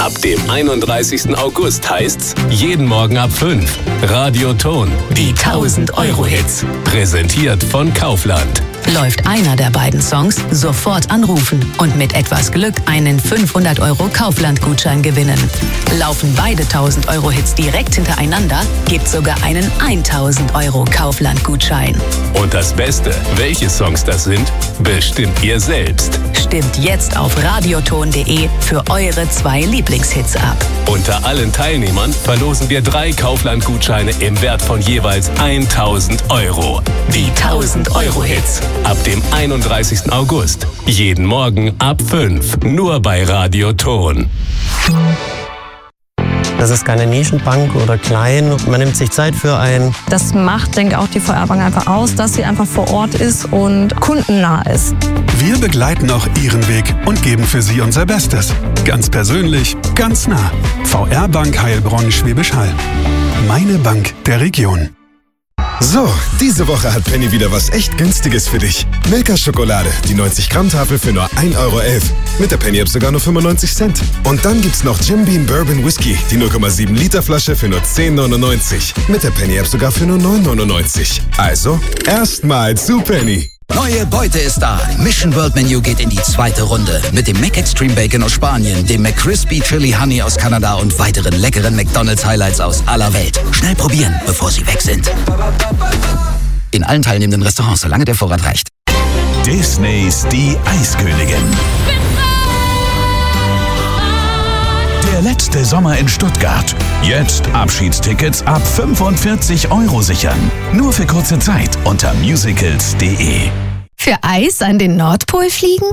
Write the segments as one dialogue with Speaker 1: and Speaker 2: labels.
Speaker 1: Ab dem 31. August heißt's, jeden Morgen ab 5. Radioton, die 1000-Euro-Hits. Präsentiert von Kaufland.
Speaker 2: Läuft einer der beiden Songs, sofort anrufen und mit etwas Glück einen 500-Euro Kaufland-Gutschein gewinnen. Laufen beide 1000-Euro-Hits direkt hintereinander, gibt's sogar einen 1000-Euro Kaufland-Gutschein.
Speaker 1: Und das Beste, welche Songs das sind, bestimmt ihr selbst.
Speaker 2: Stimmt jetzt auf radioton.de für eure 2 Lieblingshits ab.
Speaker 1: Unter allen Teilnehmern verlosen wir 3 Kaufland-Gutscheine im Wert von jeweils 1000 Euro. Die 1000-Euro-Hits. Ab dem 31. August. Jeden Morgen ab 5. Nur bei Radioton.
Speaker 3: Das ist keine Nischenbank oder klein. Man nimmt sich Zeit für einen.
Speaker 4: Das macht, denke ich, auch die VR-Bank einfach aus, dass sie einfach vor Ort ist und kundennah ist.
Speaker 5: Wir begleiten auch Ihren Weg und geben für Sie unser Bestes. Ganz persönlich, ganz nah. VR-Bank Heilbronn-Schwäbisch Hall. Meine Bank der Region.
Speaker 6: So, diese Woche hat Penny wieder was echt Günstiges für dich. Milka-Schokolade, die 90 Gramm Tafel für nur 1,11 €. Mit der Penny-App sogar nur 95 Cent. Und dann gibt's noch Jim Beam Bourbon Whisky, die 0,7 Liter Flasche für nur 10,99. Mit der Penny-App sogar für nur 9,99. Also, erstmal zu Penny.
Speaker 7: Neue Beute ist da. Mission World Menu geht in die 2. Runde. Mit dem Mac Extreme Bacon aus Spanien, dem McCrispy Chili Honey aus Kanada und weiteren leckeren McDonald's Highlights aus aller Welt. Schnell probieren, bevor sie weg sind. In allen teilnehmenden Restaurants, solange der Vorrat reicht.
Speaker 8: Disneys Die Eiskönigin. Der letzte Sommer in Stuttgart. Jetzt Abschiedstickets ab 45 € sichern. Nur für kurze Zeit unter musicals.de.
Speaker 9: Für Eis an den Nordpol fliegen?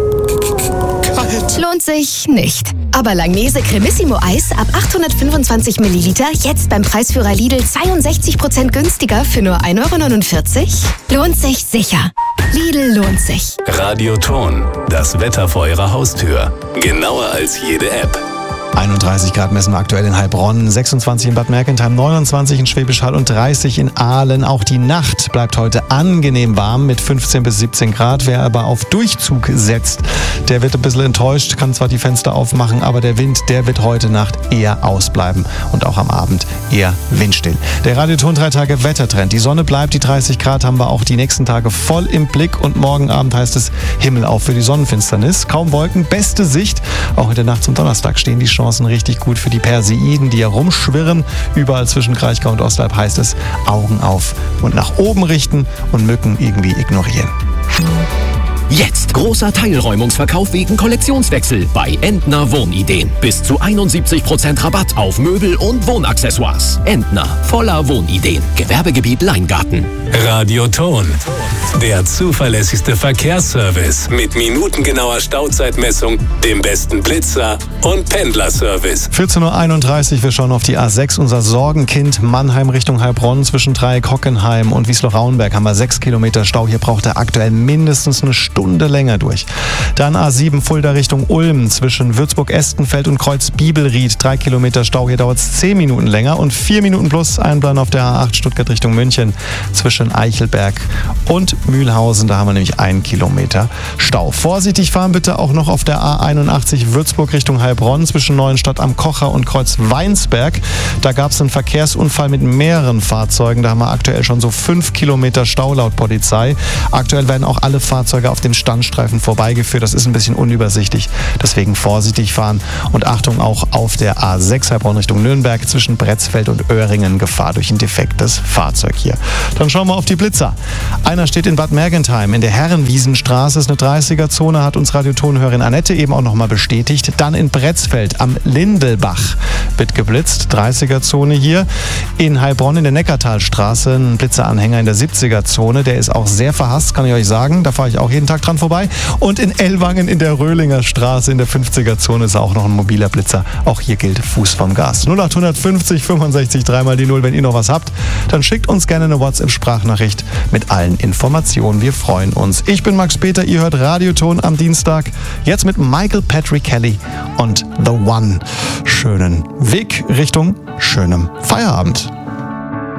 Speaker 9: Kalt. Lohnt sich nicht. Aber Langnese Cremissimo Eis ab 825 Milliliter jetzt beim Preisführer Lidl 62% günstiger für nur 1,49 €? Lohnt sich sicher. Lidl lohnt sich.
Speaker 1: Radioton, das Wetter vor Ihrer Haustür. Genauer als jede App.
Speaker 10: 31 Grad messen wir aktuell in Heilbronn, 26 in Bad Mergentheim, 29 in Schwäbisch Hall und 30 in Aalen. Auch die Nacht bleibt heute angenehm warm mit 15 bis 17 Grad. Wer aber auf Durchzug setzt, der wird ein bisschen enttäuscht, kann zwar die Fenster aufmachen, aber der Wind, der wird heute Nacht eher ausbleiben und auch am Abend eher windstill. Der Radioton 3 Tage Wettertrend. Die Sonne bleibt, die 30 Grad haben wir auch die nächsten Tage voll im Blick und morgen Abend heißt es Himmel auf für die Sonnenfinsternis. Kaum Wolken, beste Sicht. Auch in der Nacht zum Donnerstag stehen die Chancen richtig gut für die Perseiden, die herumschwirren. Überall zwischen Kraichgau und Ostalb heißt es Augen auf und nach oben richten und Mücken irgendwie ignorieren.
Speaker 11: Jetzt großer Teilräumungsverkauf wegen Kollektionswechsel bei Entner Wohnideen. Bis zu 71% Rabatt auf Möbel und Wohnaccessoires. Entner, voller Wohnideen. Gewerbegebiet Leingarten.
Speaker 1: Radioton, der zuverlässigste Verkehrsservice mit minutengenauer Stauzeitmessung, dem besten Blitzer und Pendlerservice.
Speaker 10: 14:31 Uhr, wir schauen auf die A6, unser Sorgenkind Mannheim Richtung Heilbronn. Zwischen Dreieck Hockenheim und Wiesloch-Rauenberg haben wir 6 Kilometer Stau. Hier braucht er aktuell mindestens eine Stunde länger durch. Dann A7 Fulda Richtung Ulm zwischen Würzburg-Estenfeld und Kreuz-Bibelried. 3 Kilometer Stau, hier dauert es 10 Minuten länger und 4 Minuten plus Einplan auf der A8 Stuttgart Richtung München zwischen Eichelberg und Mühlhausen. Da haben wir nämlich 1 Kilometer Stau. Vorsichtig fahren bitte auch noch auf der A81 Würzburg Richtung Heilbronn zwischen Neuenstadt am Kocher und Kreuz Weinsberg. Da gab es einen Verkehrsunfall mit mehreren Fahrzeugen. Da haben wir aktuell schon so 5 Kilometer Stau laut Polizei. Aktuell werden auch alle Fahrzeuge auf dem Standstreifen vorbeigeführt. Das ist ein bisschen unübersichtlich. Deswegen vorsichtig fahren und Achtung auch auf der A6 Heilbronn Richtung Nürnberg zwischen Bretzfeld und Öhringen. Gefahr durch ein defektes Fahrzeug hier. Dann schauen wir auf die Blitzer. Einer steht in Bad Mergentheim in der Herrenwiesenstraße. Ist eine 30er-Zone, hat uns Radiotonhörerin Annette eben auch nochmal bestätigt. Dann in Bretzfeld am Lindelbach wird geblitzt. 30er-Zone hier. In Heilbronn in der Neckartalstraße ein Blitzeranhänger in der 70er-Zone. Der ist auch sehr verhasst, kann ich euch sagen. Da fahre ich auch jeden Tag dran vorbei. Und in Ellwangen in der Röhlinger Straße in der 50er-Zone ist auch noch ein mobiler Blitzer. Auch hier gilt Fuß vom Gas. 0850 65 3 die 0. Wenn ihr noch was habt, dann schickt uns gerne eine WhatsApp-Sprachnachricht mit allen Informationen. Wir freuen uns. Ich bin Max Peter, ihr hört Radioton am Dienstag. Jetzt mit Michael Patrick Kelly und The One. Schönen Weg Richtung schönem Feierabend.